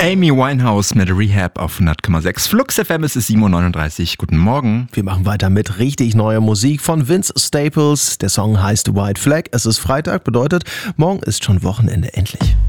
Amy Winehouse mit Rehab auf 100,6. Flux FM, es ist 7.39 Uhr. Guten Morgen. Wir machen weiter mit richtig neuer Musik von Vince Staples. Der Song heißt White Flag. Es ist Freitag, bedeutet, morgen ist schon Wochenende endlich.